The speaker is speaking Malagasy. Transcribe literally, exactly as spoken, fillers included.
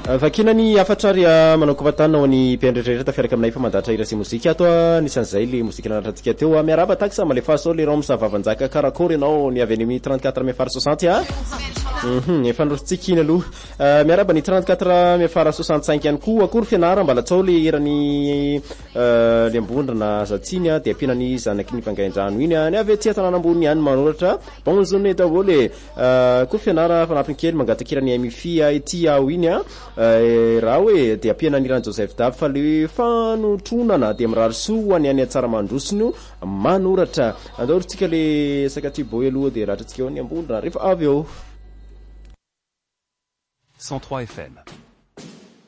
vakinany afatrary manao kompatanao ny mpiandretrereta tafiaraka aminay fa mandatra irasy mozika ato nisan'izay le mozika nanatratsika teo miaraba taxa malefa so le rom savavanjaka karakory anao ny avy any trente-quatre mille fara soixante a mhm efa ndrositsika iny aloha miaraba ny trente-quatre mille fara soixante-cinq ihany koa akory fianara mbala tsao le erany le ambondrana zatsiny a de ampinany zanaky ny vangaindrano iny ny avy tsy atanana ambony ihany manoratra bonne journée daholo akory fianara fanampiny kely mangatakirany amifi ity ao iny a raha hoe de ampiana nirany Joseph Dave fa le fanotronana de mirary soa any any tsara mandrosino manoratra andoritsika le sakatiboy aloha de rahatratsika eo ny ambondra rehefa avy eo cent trois F M.